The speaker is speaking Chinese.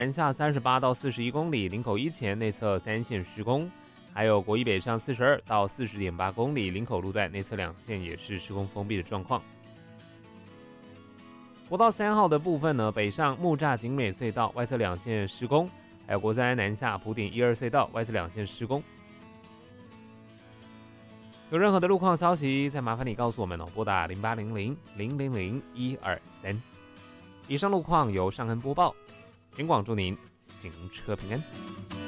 南下38到41公里，林口一前内侧3线施工，还有国一北上42到40.8公里，林口路段内侧2线也是施工封闭的状况。国道3号的部分呢，北上木栅景美隧道外侧2线施工，还有国三南下埔顶12隧道外侧2线施工。有任何的路况消息，再麻烦你告诉我们哦，拨打0800-000-123。以上路况由尚恩播报，警广祝您行车平安。